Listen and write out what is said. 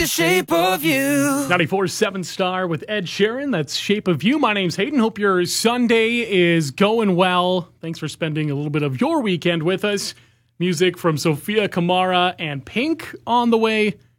the shape of you. 94.7 Star with Ed Sheeran. That's Shape of You. My name's Hayden. Hope your Sunday is going well. Thanks for spending a little bit of your weekend with us. Music from Sofia Kamara and Pink on the way.